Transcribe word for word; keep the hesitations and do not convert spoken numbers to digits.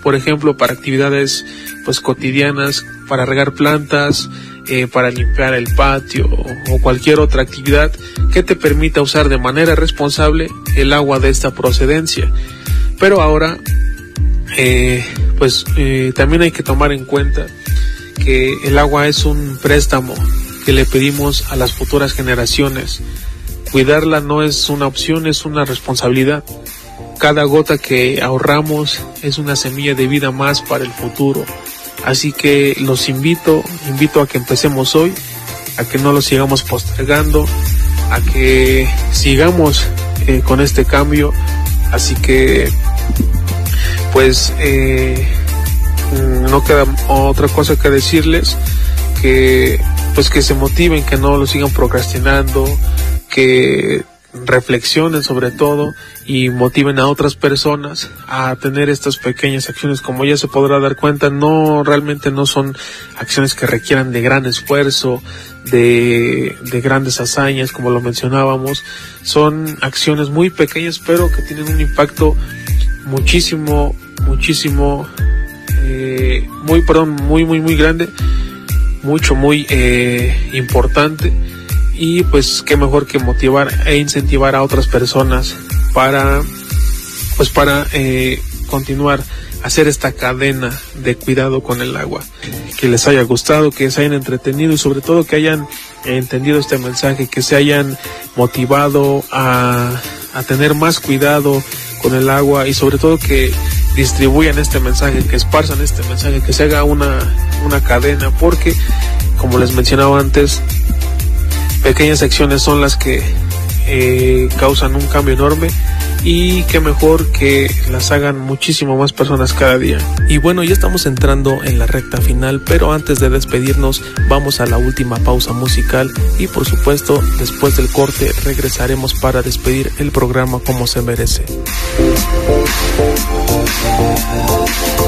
por ejemplo, para actividades pues cotidianas, para regar plantas, eh, para limpiar el patio o cualquier otra actividad que te permita usar de manera responsable el agua de esta procedencia. Pero ahora, eh, pues eh, también hay que tomar en cuenta que el agua es un préstamo que le pedimos a las futuras generaciones. Cuidarla no es una opción, es una responsabilidad. Cada gota que ahorramos es una semilla de vida más para el futuro. Así que los invito, invito a que empecemos hoy, a que no lo sigamos postergando, a que sigamos eh, con este cambio. Así que, pues, eh, no queda otra cosa que decirles, que pues que se motiven, que no lo sigan procrastinando, que reflexionen sobre todo y motiven a otras personas a tener estas pequeñas acciones. Como ya se podrá dar cuenta, no realmente no son acciones que requieran de gran esfuerzo, de, de grandes hazañas, como lo mencionábamos. Son acciones muy pequeñas, pero que tienen un impacto muchísimo, muchísimo, eh, muy, perdón, muy, muy, muy grande, mucho, muy eh, importante. Y pues qué mejor que motivar e incentivar a otras personas para pues para eh, continuar hacer esta cadena de cuidado con el agua. Que les haya gustado, que se hayan entretenido y sobre todo que hayan entendido este mensaje, que se hayan motivado a, a tener más cuidado con el agua y sobre todo que distribuyan este mensaje, que esparzan este mensaje, que se haga una, una cadena, porque como les mencionaba antes, pequeñas acciones son las que eh, causan un cambio enorme y qué mejor que las hagan muchísimo más personas cada día. Y bueno, ya estamos entrando en la recta final, pero antes de despedirnos vamos a la última pausa musical y por supuesto después del corte regresaremos para despedir el programa como se merece.